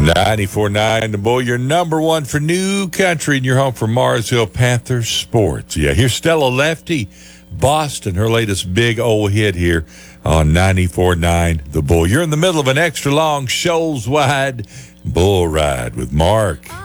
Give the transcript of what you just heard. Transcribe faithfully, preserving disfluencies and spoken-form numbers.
ninety-four point nine The Bull, your number one for new country, and your home for Marsville Panthers sports. Yeah, here's Stella Lefty, Boston, her latest big old hit here on ninety-four point nine The Bull. You're in the middle of an extra long, shoals wide bull ride with Mark.